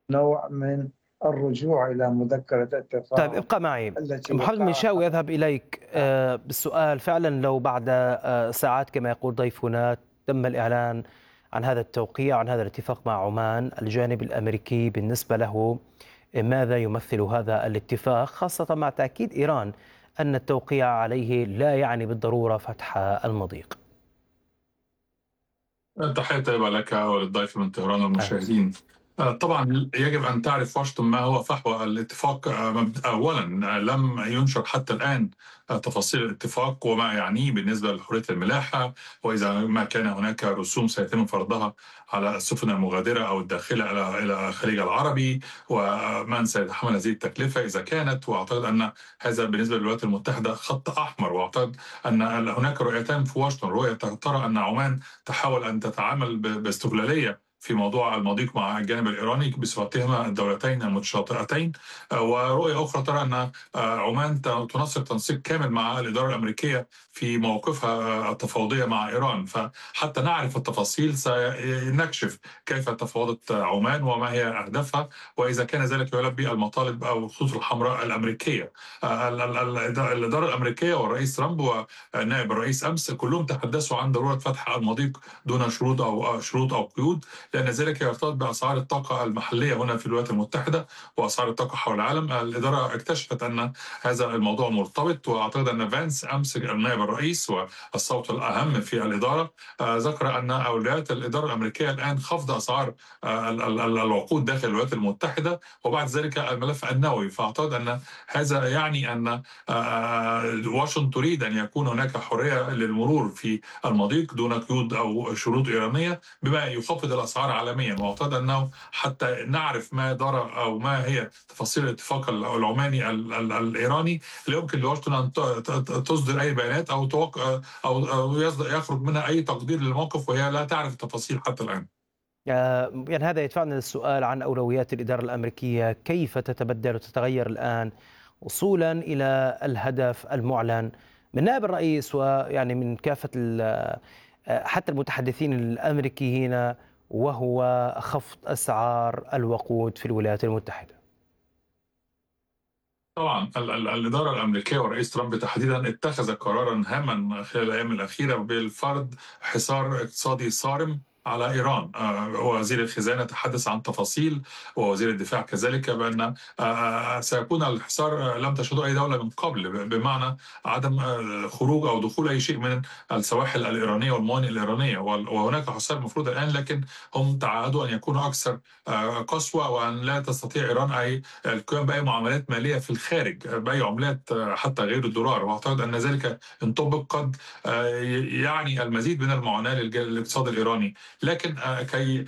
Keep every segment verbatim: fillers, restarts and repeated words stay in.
نوع من الرجوع إلى مذكرة طيب التفاهم ابقى معي. التي محمد وقعها. منشاوي يذهب إليك نعم. آه، بالسؤال. فعلا لو بعد آه، ساعات كما يقول ضيفنا تم الإعلان عن هذا التوقيع، عن هذا الاتفاق مع عمان، الجانب الأمريكي بالنسبة له ماذا يمثل هذا الاتفاق، خاصة مع تأكيد إيران أن التوقيع عليه لا يعني بالضرورة فتح المضيق؟ تحية طيبة لك وللضيف من طهران أهلا وسهلا. والمشاهدين. آه، طبعا يجب أن تعرف واشنطن ما هو فحوى الاتفاق. آه، مبد- أولا آه، لم ينشر حتى الآن آه، تفاصيل الاتفاق وما يعنيه بالنسبة لحرية الملاحة، وإذا ما كان هناك رسوم سيتم فرضها على السفن المغادرة أو الداخلة إلى إلى الخليج العربي، ومن سيتحمل هذه التكلفة إذا كانت. وأعتقد أن هذا بالنسبة للولايات المتحدة خط أحمر، وأعتقد أن هناك رؤيتان في واشنطن: رؤية ترى أن عمان تحاول أن تتعامل ب- باستغلالية في موضوع المضيق مع الجانب الإيراني بصفتهما الدولتين المتشاطئتين، آه، ورؤية أخرى ترى أن آه، عمان ت- تنسق تنسيق كامل مع الإدارة الأمريكية في مواقفها آه، التفاوضية مع إيران. فحتى نعرف التفاصيل سنكشف كيف تفاوضت عمان وما هي أهدافها، وإذا كان ذلك يلبي المطالب أو الخطوط الحمراء الأمريكية. آه، ال- ال- ال- الإدارة الأمريكية والرئيس ترامب ونائب الرئيس أمس كلهم تحدثوا عن ضرورة فتح المضيق دون شروط او شروط او قيود، لان ذلك يرتبط باسعار الطاقه المحليه هنا في الولايات المتحده واسعار الطاقه حول العالم. الاداره اكتشفت ان هذا الموضوع مرتبط، واعتقد ان فانس امس نائب الرئيس والصوت الاهم في الاداره آه، ذكر ان اولويات الاداره الامريكيه الان خفض اسعار آه، ال- ال- ال- الوقود داخل الولايات المتحده، وبعد ذلك الملف النووي. فاعتقد ان هذا يعني ان آه، واشنطن تريد ان يكون هناك حريه للمرور في المضيق دون قيود او شروط ايرانيه، بما يخفض الاسعار عالميا. واعتقد انه حتى نعرف ما دار او ما هي تفاصيل الاتفاق العماني ال- ال- الايراني، لا يمكن لواشنطن ان ت- ت- تصدر اي بيانات او توق- او أو يصدر- يخرج منها اي تقدير للموقف وهي لا تعرف التفاصيل حتى الان. آه، يعني هذا يدفعنا للسؤال عن أولويات الإدارة الأمريكية، كيف تتبدل وتتغير الآن وصولا إلى الهدف المعلن من نائب الرئيس ويعني من كافة ال- آه، حتى المتحدثين الأمريكيين، وهو خفض أسعار الوقود في الولايات المتحدة. طبعا ال- ال- الإدارة الأمريكية والرئيس ترامب تحديدا اتخذ قرارا هاما خلال الأيام الأخيرة بالفرض حصار اقتصادي صارم على إيران. آه، وزير الخزانة تحدث عن تفاصيل، ووزير الدفاع كذلك، بأن آه، آه، سيكون الحصار آه، لم تشهده أي دولة من قبل، ب- بمعنى عدم آه، خروج أو دخول أي شيء من السواحل الإيرانية والموانئ الإيرانية. وال- وهناك حصار المفروض الآن، لكن هم تعهدوا أن يكونوا أكثر آه، قسوة، وأن لا تستطيع إيران أي القيام بأي معاملات مالية في الخارج بأي عملات آه، حتى غير الدولار. وأعتقد أن ذلك إن طبق قد آه، يعني المزيد من المعاناة للج- للاقتصاد الإيراني. لكن آه، كي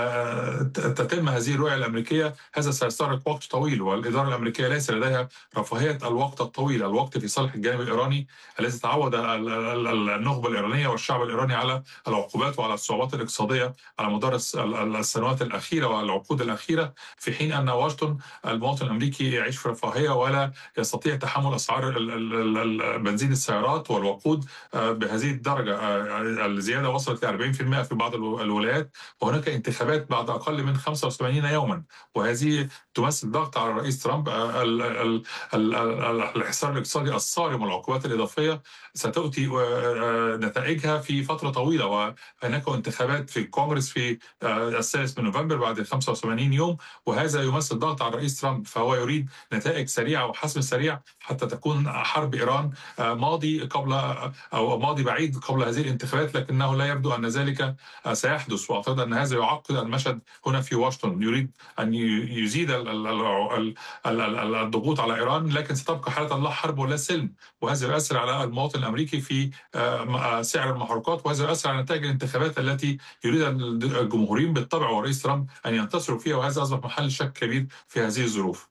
آه، ت- تتم هذه الرؤية الأمريكية هذا سيستغرق وقت طويل، والإدارة الأمريكية ليس لديها رفاهية الوقت الطويل، الوقت في صالح الجانب الإيراني الذي تعود ال- ال- ال- النخبة الإيرانية والشعب الإيراني على العقوبات وعلى الصعوبات الاقتصادية على مدار الس- ال- ال- السنوات الأخيرة والعقود الأخيرة، في حين أن واشنطن المواطن الامريكي يعيش في رفاهيه ولا يستطيع تحمل اسعار ال- ال- ال- بنزين السيارات والوقود آه، بهذه الدرجه. آه، الزياده وصلت ل أربعين بالمئة في بعض الو- الولايات، وهناك انتخابات بعد اقل من خمسة وثمانين يوما، وهذه تمثل ضغط على الرئيس ترامب. آه، ال- ال- ال- ال- الحصار الاقتصادي الصارم والعقوبات الاضافيه ستؤتي آه، نتائجها في فتره طويله، وهناك انتخابات في الكونغرس في آه، الثالث من نوفمبر بعد خمسة وثمانين يوم، وهذا يمثل ضغط على الرئيس ترامب. فهو يريد نتائج سريعه وحسم سريع حتى تكون حرب ايران آه، ماضي قبل او ماضي بعيد قبل هذه الانتخابات، لكنه لا يبدو ان ذلك آه، سيحدث. واعتقد ان هذا يعقد المشهد هنا في واشنطن. يريد ان ي- يزيد ال- ال- ال- ال- ال- الضغوط على ايران، لكن ستبقى حاله لا حرب ولا سلم، وهذا يؤثر على المواطن الامريكي في آه، م- آه، سعر المحروقات، وهذا يؤثر على نتائج الانتخابات التي يريد الجمهوريين بالطبع والرئيس ترامب ان ينتصروا فيها، وهذا اصبح محل شك كبير في هذه الظروف.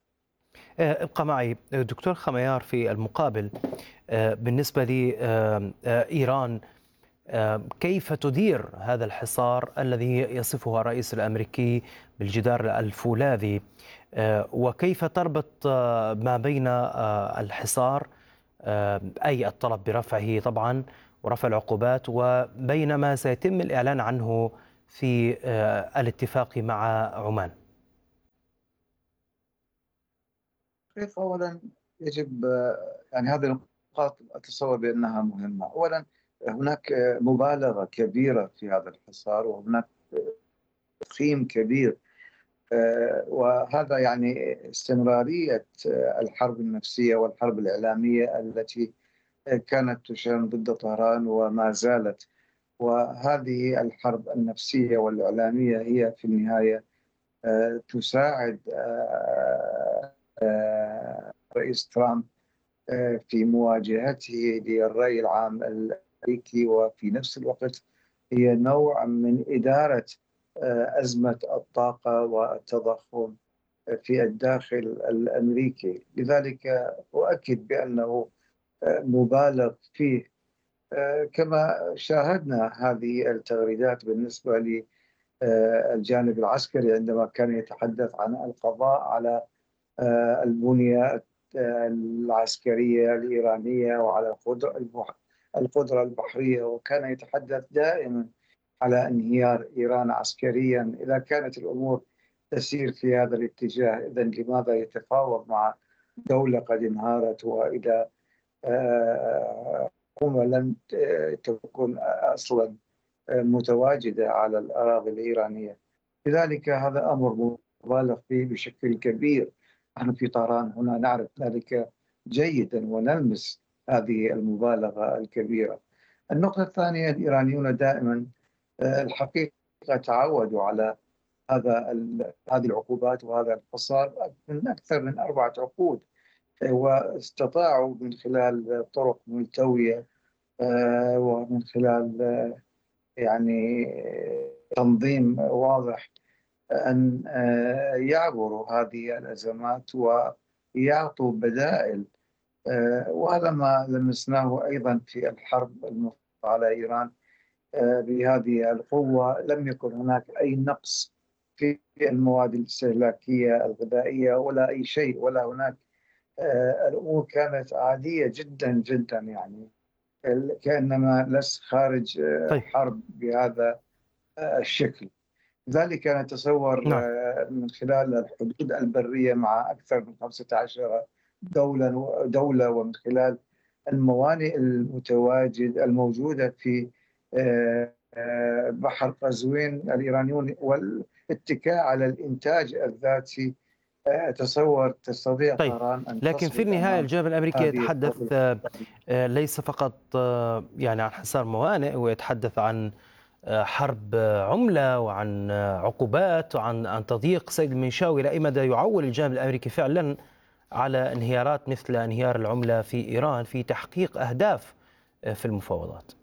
آه، ابقى معي دكتور خميار. في المقابل آه، بالنسبة لإيران، كيف تدير هذا الحصار الذي يصفه الرئيس الأمريكي بالجدار الفولاذي، آه، وكيف تربط آه، ما بين آه، الحصار، آه، أي الطلب برفعه طبعا ورفع العقوبات، وبين ما سيتم الإعلان عنه في آه، الاتفاق مع عمان؟ حقيقة أولا يجب آه، يعني هذه النقاط أتصور بأنها مهمة. أولا هناك آه، مبالغة كبيرة في هذا الحصار، وهناك تضخيم كبير، آه، وهذا يعني استمرارية آه، الحرب النفسية والحرب الإعلامية التي آه، كانت تشن ضد طهران وما زالت. وهذه الحرب النفسية والإعلامية هي في النهاية آه، تساعد آه، آه، رئيس ترامب آه، في مواجهته للرأي العام الأمريكي، وفي نفس الوقت هي نوع من إدارة آه، أزمة الطاقة والتضخم في الداخل الأمريكي. لذلك أؤكد بأنه آه، مبالغ فيه. آه، كما شاهدنا هذه التغريدات بالنسبة للجانب العسكري عندما كان يتحدث عن القضاء على آه، البنية آه، العسكرية الإيرانية وعلى القدرة البح- القدرة البحرية، وكان يتحدث دائما على انهيار إيران عسكريا. إذا كانت الأمور تسير في هذا الاتجاه، إذا لماذا يتفاوض مع دولة قد انهارت، وإذا آه، حكومة لم تكن أصلا متواجدة على الأراضي الإيرانية؟ لذلك هذا أمر مبالغ فيه بشكل كبير. نحن في طهران هنا نعرف ذلك جيدا ونلمس هذه المبالغة الكبيرة. النقطة الثانية، الإيرانيون دائما آه، الحقيقة تعودوا على هذا ال- هذه العقوبات وهذا الحصار من أكثر من أربعة عقود، آه، واستطاعوا من خلال طرق ملتوية آه، ومن خلال آه، يعني تنظيم واضح أن آه، يعبروا هذه الأزمات ويعطوا بدائل. آه، وهذا ما لمسناه أيضا في الحرب المفتوحة على إيران آه، بهذه القوة. لم يكن هناك أي نقص في المواد الاستهلاكية الغذائية ولا أي شيء، ولا هناك آه، الأمور كانت عادية جدا جدا، يعني كأنما لست خارج آه، طيب. حرب بهذا آه، الشكل. لذلك نتصور نعم. آه، من خلال الحدود البرية مع أكثر من خمسة عشر دولة دولة ومن خلال الموانئ المتواجد الموجودة في آه، آه، بحر قزوين الإيرانيون، والاتكاء على الإنتاج الذاتي، آه، أتصور تستطيع طيب، طهران أن لكن في تصمد النهاية أمام الجانب الأمريكي هذه يتحدث الحرب. آه، آه، ليس فقط آه، يعني عن حصار موانئ، ويتحدث عن آه، حرب آه، عملة، وعن آه، عقوبات، وعن عن تضييق سيد المنشاوي. إلى أي مدى يعول الجانب الأمريكي فعلا على انهيارات مثل انهيار العملة في إيران في تحقيق أهداف آه، في المفاوضات؟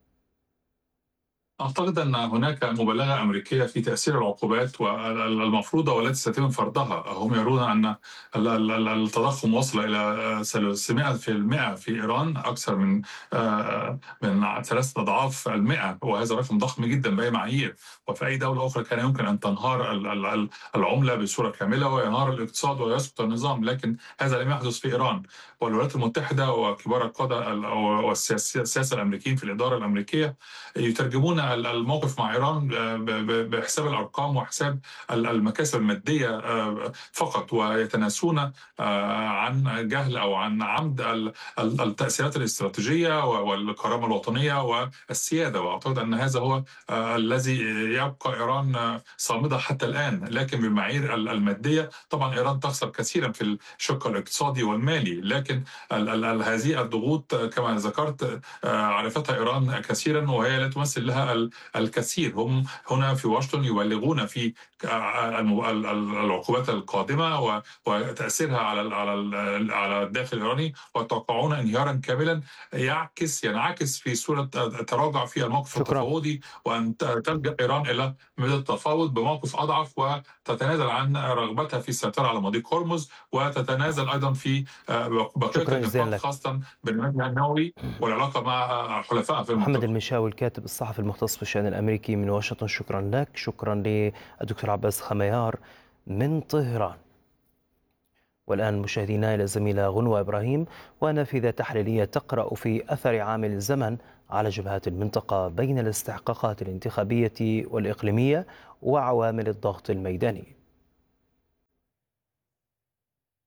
أعتقد أن هناك مبالغة أمريكية في تأثير العقوبات والمفروضة والتي سيتم فرضها. هم يرون أن التضخم وصل إلى ثلاثمائة بالمئة في إيران، أكثر من من ثلاثة أضعاف المئة، وهذا رقم ضخم جدا بأي معايير. وفي أي دولة أخرى كان يمكن أن تنهار العملة بصورة كاملة وينهار الاقتصاد ويسقط النظام، لكن هذا لم يحدث في إيران. والولايات المتحدة وكبار القادة والسياسة الأمريكيين في الإدارة الأمريكية يترجمون الموقف مع إيران بحساب الأرقام وحساب المكاسب المادية فقط، ويتناسون عن جهل أو عن عمد التأثيرات الاستراتيجية والكرامة الوطنية والسيادة. وأعتقد أن هذا هو الذي يبقى إيران صامدة حتى الآن. لكن بالمعايير المادية طبعا إيران تخسر كثيرا في الشق الاقتصادي والمالي، لكن هذه الضغوط كما ذكرت عرفتها إيران كثيرا، وهي لا تمثل لها الكثير. هم هنا في واشنطن يبلغون في العقوبات القادمة وتأثيرها على على الداخل الإيراني، ويتوقعون انهيارا كاملا يعكس ينعكس في صورة تراجع في الموقف شكرا. التفاوضي، وأن تلجأ إيران إلى ميدان التفاوض بموقف أضعف، وتتنازل عن رغبتها في السيطرة على مضيق هرمز، وتتنازل أيضا في بقية النقاط، خاصة بالمنهج النووي والعلاقة مع حلفائها في المنطقة. محمد المنشاوي الكاتب الصحفي المختص بالشأن الأمريكي من واشنطن، شكرا لك. شكرا للدكتور عباس خميار من طهران. والآن مشاهدينا إلى الزميلة غنوة إبراهيم ونافذة تحليلية تقرأ في أثر عامل الزمن على جبهات المنطقة بين الاستحقاقات الانتخابية والإقليمية وعوامل الضغط الميداني.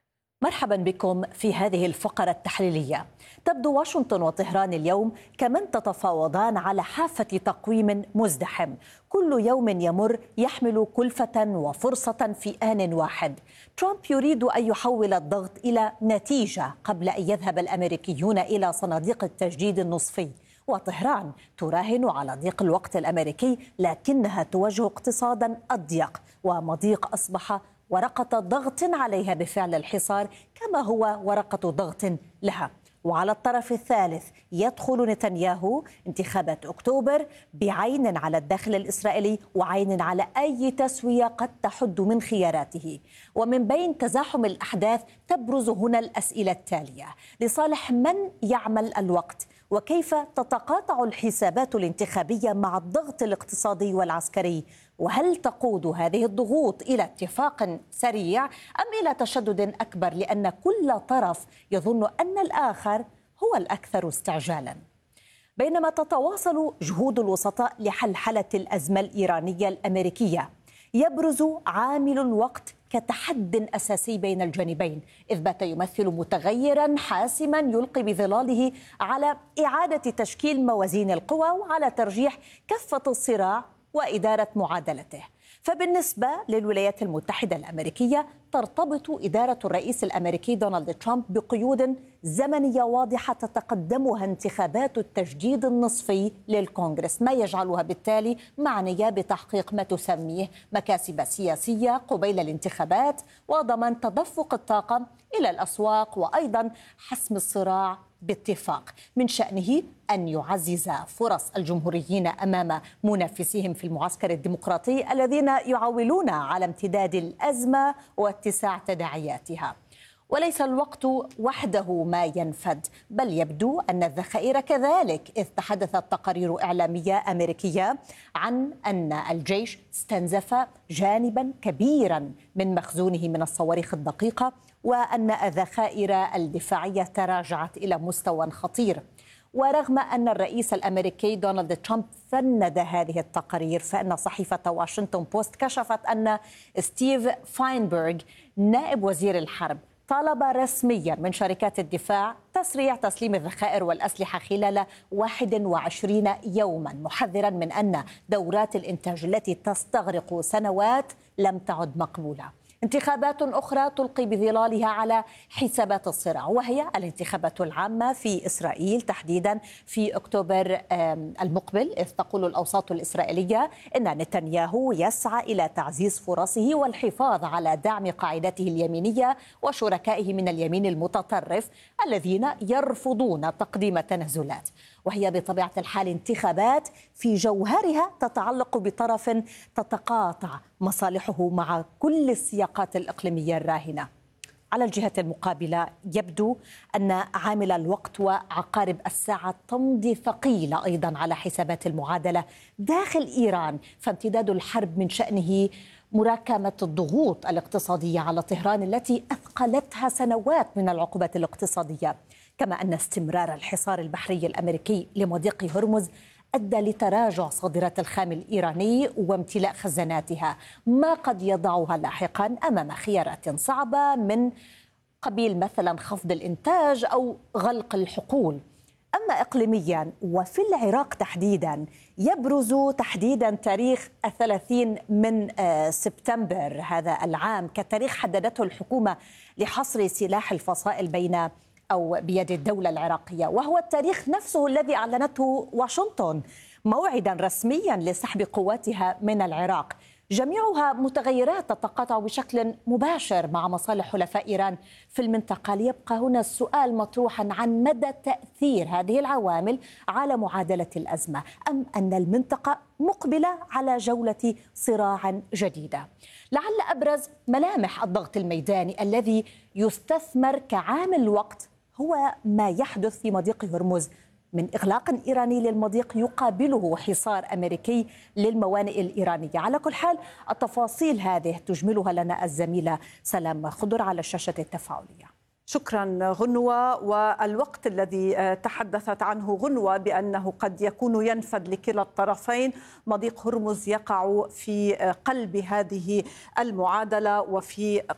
مرحبا بكم في هذه الفقرة التحليلية. تبدو واشنطن وطهران اليوم كمن تتفاوضان على حافة تقويم مزدحم، كل يوم يمر يحمل كلفة وفرصة في آن واحد. ترامب يريد أن يحول الضغط إلى نتيجة قبل أن يذهب الأمريكيون إلى صناديق التجديد النصفي، وطهران تراهن على ضيق الوقت الأمريكي لكنها تواجه اقتصادا أضيق، ومضيق أصبح ورقة ضغط عليها بفعل الحصار كما هو ورقة ضغط لها. وعلى الطرف الثالث يدخل نتنياهو انتخابات أكتوبر بعين على الداخل الإسرائيلي وعين على أي تسوية قد تحد من خياراته. ومن بين تزاحم الأحداث تبرز هنا الأسئلة التالية: لصالح من يعمل الوقت؟ وكيف تتقاطع الحسابات الانتخابية مع الضغط الاقتصادي والعسكري؟ وهل تقود هذه الضغوط إلى اتفاق سريع أم إلى تشدد أكبر، لأن كل طرف يظن أن الآخر هو الأكثر استعجالا؟ بينما تتواصل جهود الوسطاء لحلحلة الأزمة الإيرانية الأمريكية، يبرز عامل الوقت كتحد أساسي بين الجانبين، إذ بات يمثل متغيرا حاسما يلقي بظلاله على إعادة تشكيل موازين القوى وعلى ترجيح كفة الصراع وإدارة معادلته. فبالنسبة للولايات المتحدة الأمريكية، ترتبط إدارة الرئيس الأمريكي دونالد ترامب بقيود زمنية واضحة تتقدمها انتخابات التجديد النصفي للكونغرس، ما يجعلها بالتالي معنية بتحقيق ما تسميه مكاسب سياسية قبيل الانتخابات وضمان تدفق الطاقة إلى الأسواق، وأيضا حسم الصراع باتفاق من شأنه أن يعزز فرص الجمهوريين أمام منافسيهم في المعسكر الديمقراطي الذين يعولون على امتداد الأزمة واتساع تداعياتها. وليس الوقت وحده ما ينفد، بل يبدو أن الذخائر كذلك، إذ تحدثت تقارير إعلامية أمريكية عن أن الجيش استنزف جانبا كبيرا من مخزونه من الصواريخ الدقيقة، وأن الذخائر الدفاعية تراجعت إلى مستوى خطير. ورغم أن الرئيس الأمريكي دونالد ترامب فند هذه التقارير، فإن صحيفة واشنطن بوست كشفت أن ستيف فاينبرغ نائب وزير الحرب طالب رسميا من شركات الدفاع تسريع تسليم الذخائر والأسلحة خلال واحد وعشرين يوما، محذرا من أن دورات الإنتاج التي تستغرق سنوات لم تعد مقبولة. انتخابات أخرى تلقي بظلالها على حسابات الصراع، وهي الانتخابات العامة في إسرائيل تحديدا في أكتوبر المقبل، إذ تقول الأوساط الإسرائيلية إن نتنياهو يسعى إلى تعزيز فرصه والحفاظ على دعم قاعدته اليمينية وشركائه من اليمين المتطرف الذين يرفضون تقديم تنازلات. وهي بطبيعة الحال انتخابات في جوهرها تتعلق بطرف تتقاطع مصالحه مع كل السياقات الإقليمية الراهنة. على الجهة المقابلة يبدو أن عامل الوقت وعقارب الساعة تمضي ثقيلة أيضا على حسابات المعادلة داخل إيران، فامتداد الحرب من شأنه مراكمة الضغوط الاقتصادية على طهران التي أثقلتها سنوات من العقوبات الاقتصادية، كما أن استمرار الحصار البحري الأمريكي لمضيق هرمز أدى لتراجع صادرات الخام الإيراني وامتلاء خزاناتها، ما قد يضعها لاحقا أمام خيارات صعبة من قبيل مثلا خفض الإنتاج أو غلق الحقول. أما إقليميا وفي العراق تحديدا، يبرز تحديدا تاريخ الثلاثين من سبتمبر هذا العام كتاريخ حددته الحكومة لحصر سلاح الفصائل بين أو بيد الدولة العراقية، وهو التاريخ نفسه الذي أعلنته واشنطن موعدا رسميا لسحب قواتها من العراق، جميعها متغيرات تتقاطع بشكل مباشر مع مصالح حلفاء إيران في المنطقة. ليبقى هنا السؤال مطروحا عن مدى تأثير هذه العوامل على معادلة الأزمة، أم أن المنطقة مقبلة على جولة صراع جديدة. لعل أبرز ملامح الضغط الميداني الذي يستثمر كعامل وقت هو ما يحدث في مضيق هرمز من إغلاق إيراني للمضيق يقابله حصار أمريكي للموانئ الإيرانية. على كل حال التفاصيل هذه تجملها لنا الزميلة سلام خضر على الشاشة التفاعلية. شكرا غنوة. والوقت الذي تحدثت عنه غنوة بأنه قد يكون ينفد لكلا الطرفين، مضيق هرمز يقع في قلب هذه المعادلة وفي